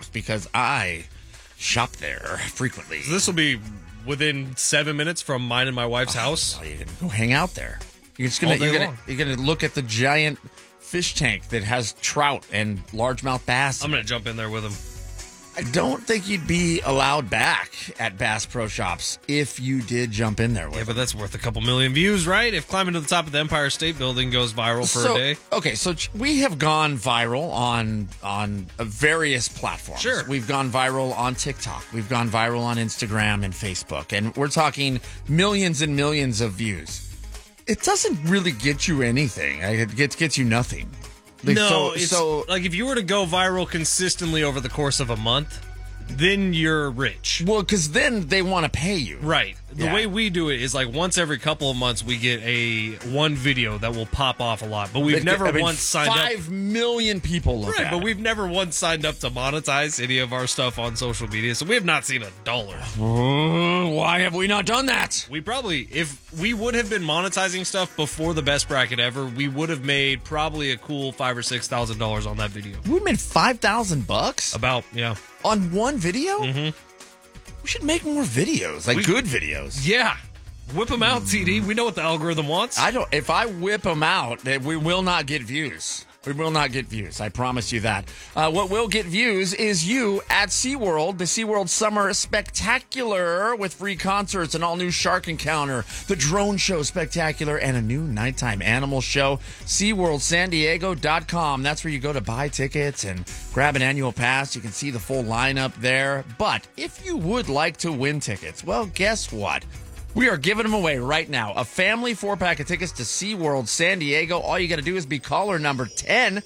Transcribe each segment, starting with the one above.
shops because I shop there frequently. This will be within 7 minutes from mine and my wife's house. Oh, you're gonna go hang out there. You're gonna look at the giant fish tank that has trout and largemouth bass. I'm gonna jump in there with them. I don't think you'd be allowed back at Bass Pro Shops if you did jump in there with Yeah, them. but that's worth a couple million views, right? If climbing to the top of the Empire State Building goes viral for a day. Okay, so we have gone viral on various platforms. Sure. We've gone viral on TikTok. We've gone viral on Instagram and Facebook. And we're talking millions and millions of views. It doesn't really get you anything. It gets you nothing. So like if you were to go viral consistently over the course of a month, then you're rich. Well, because then they want to pay you. Right. The way we do it is like once every couple of months we get one video that will pop off a lot. But we've never once signed up. 5 million people look at it. But we've never once signed up to monetize any of our stuff on social media. So we have not seen $1. Why have we not done that? We probably, if we would have been monetizing stuff before the best bracket ever, we would have made probably a cool $5,000 or $6,000 on that video. We made $5,000 About, yeah. on one video. Mm-hmm. We should make more videos, good videos. Yeah. Whip them out, TD. We know what the algorithm wants. If I whip them out, we will not get views. We will not get views. I promise you that. What will get views is you at SeaWorld, the SeaWorld Summer Spectacular with free concerts, an all-new shark encounter, the drone show spectacular, and a new nighttime animal show. SeaWorldSanDiego.com. That's where you go to buy tickets and grab an annual pass. You can see the full lineup there. But if you would like to win tickets, well, guess what? We are giving them away right now. A family 4-pack of tickets to SeaWorld San Diego. All you got to do is be caller number 10,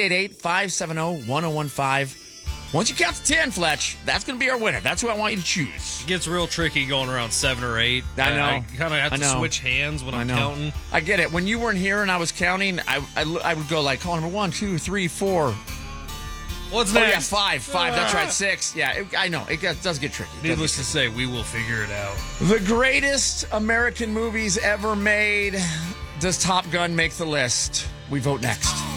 888-570-1015. Once you count to 10, Fletch, that's going to be our winner. That's who I want you to choose. It gets real tricky going around 7 or 8. I know. I kind of have to switch hands when I'm counting. I get it. When you weren't here and I was counting, I would go like, call number 1, 2, 3, 4. What's next? Oh, yeah, 5. That's right, 6. Yeah, I know. It does get tricky. Needless to say, we will figure it out. The greatest American movies ever made. Does Top Gun make the list? We vote next.